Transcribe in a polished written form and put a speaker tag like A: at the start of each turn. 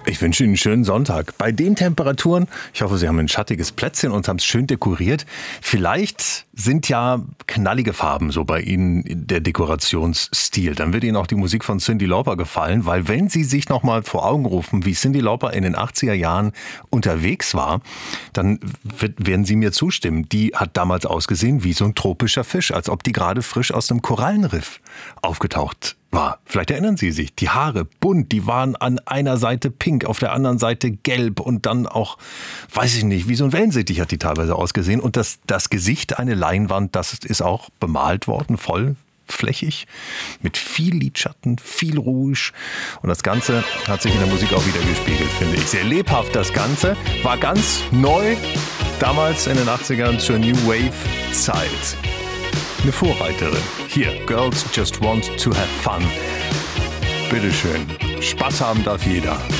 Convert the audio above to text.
A: Ich wünsche Ihnen einen schönen Sonntag. Bei den Temperaturen, ich hoffe, Sie haben ein schattiges Plätzchen und haben es schön dekoriert. Vielleicht sind ja knallige Farben so bei Ihnen der Dekorationsstil. Dann wird Ihnen auch die Musik von Cyndi Lauper gefallen, weil wenn Sie sich noch mal vor Augen rufen, wie Cyndi Lauper in den 80er Jahren unterwegs war, dann werden Sie mir zustimmen. Die hat damals ausgesehen wie so ein tropischer Fisch, als ob die gerade frisch aus einem Korallenriff aufgetaucht war. Vielleicht erinnern Sie sich, die Haare bunt, die waren an einer Seite pink, auf der anderen Seite gelb und dann auch, weiß ich nicht, wie so ein Wellensittich hat die teilweise ausgesehen. Und das Gesicht, eine Leinwand, das ist auch bemalt worden, vollflächig, mit viel Lidschatten, viel Rouge. Und das Ganze hat sich in der Musik auch wieder gespiegelt, finde ich. Sehr lebhaft das Ganze, war ganz neu, damals in den 80ern zur New Wave Zeit. Eine Vorreiterin. Hier, Girls Just Want to Have Fun. Bitteschön. Spaß haben darf jeder.